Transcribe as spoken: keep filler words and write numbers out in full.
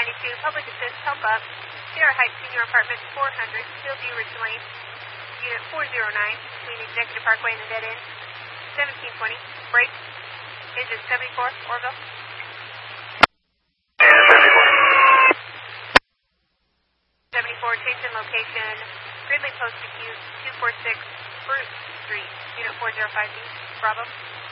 ninety-two, Public Assist, help up. Sierra Heights Senior Apartment four hundred, Hillview Ridge Lane, Unit four oh nine, between Executive Parkway and the dead end. seventeen twenty, break. Engine seventy-four, Orville. seventy-four, change in location. Gridley Post accused two forty-six, Bruce Street, Unit four oh five B, Bravo.